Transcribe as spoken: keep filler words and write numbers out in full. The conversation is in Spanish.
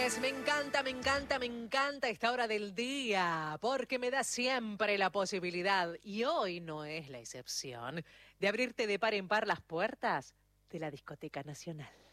Señores, me encanta, me encanta, me encanta esta hora del día, porque me da siempre la posibilidad, y hoy no es la excepción, de abrirte de par en par las puertas de la Discoteca Nacional.